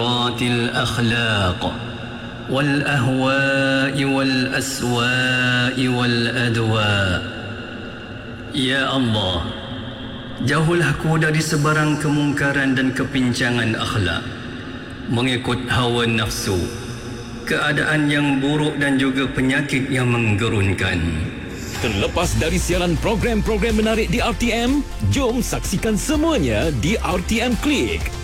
الأخلاق والأهواء والأسواء والأدواء. Ya Allah, jauhlah aku dari sebarang kemungkaran dan kepincangan akhlak, mengikut hawa nafsu, keadaan yang buruk dan juga penyakit yang menggerunkan. Terlepas dari siaran program-program menarik di RTM, jom saksikan semuanya di RTM Klik.